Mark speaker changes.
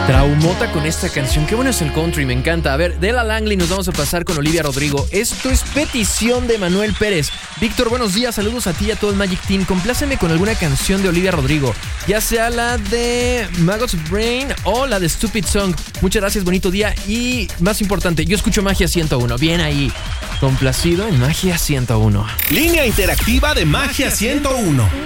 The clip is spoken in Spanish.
Speaker 1: Traumota con esta canción. Qué bueno es el country, me encanta. A ver, de la Langley nos vamos a pasar con Olivia Rodrigo. Esto es petición de Manuel Pérez. Víctor, buenos días, saludos a ti y a todo el Magic Team. Compláceme con alguna canción de Olivia Rodrigo, ya sea la de Maggot's Brain o la de Stupid Song. Muchas gracias, bonito día. Y más importante, yo escucho Magia 101. Bien ahí, complacido en Magia 101.
Speaker 2: Línea interactiva de Magia 101.